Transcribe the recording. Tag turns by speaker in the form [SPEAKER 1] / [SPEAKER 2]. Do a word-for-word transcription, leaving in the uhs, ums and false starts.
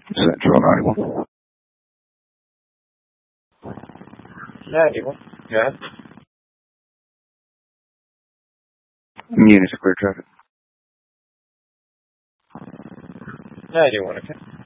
[SPEAKER 1] Central ninety-one.
[SPEAKER 2] ninety-one. Go ahead.
[SPEAKER 1] Units clear traffic.
[SPEAKER 2] ninety-one, okay.